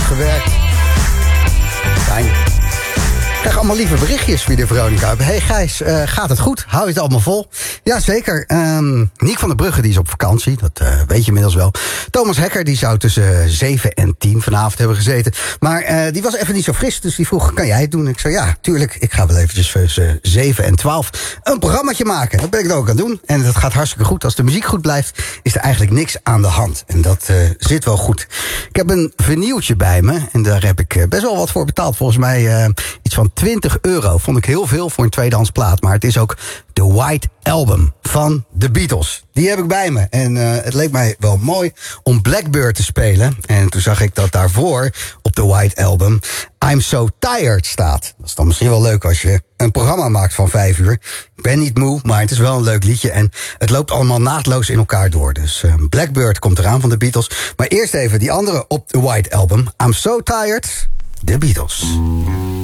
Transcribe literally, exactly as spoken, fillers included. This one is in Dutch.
gewerkt. Fijn. Ik krijg allemaal lieve berichtjes via de Veronica. Hey Gijs, uh, gaat het goed? Hou je het allemaal vol? Jazeker. Um, Niek van der Brugge die is op vakantie. Dat uh, weet je inmiddels wel. Thomas Hekker die zou tussen zeven en tien vanavond hebben gezeten. Maar uh, die was even niet zo fris. Dus die vroeg, kan jij het doen? Ik zei, ja, tuurlijk. Ik ga wel eventjes tussen zeven en twaalf een programmaatje maken. Dat ben ik dan ook aan het doen. En dat gaat hartstikke goed. Als de muziek goed blijft, is er eigenlijk niks aan de hand. En dat uh, zit wel goed. Ik heb een vinyltje bij me. En daar heb ik uh, best wel wat voor betaald. Volgens mij uh, iets van twintig euro. Vond ik heel veel voor een tweedehands plaat. Maar het is ook The White Album van The Beatles. Die heb ik bij me. En uh, het leek mij wel mooi om Blackbird te spelen. En toen zag ik dat daarvoor op The White Album I'm So Tired staat. Dat is dan misschien wel leuk als je een programma maakt van vijf uur. Ik ben niet moe, maar het is wel een leuk liedje. En het loopt allemaal naadloos in elkaar door. Dus uh, Blackbird komt eraan van The Beatles. Maar eerst even die andere op The White Album. I'm So Tired, The Beatles.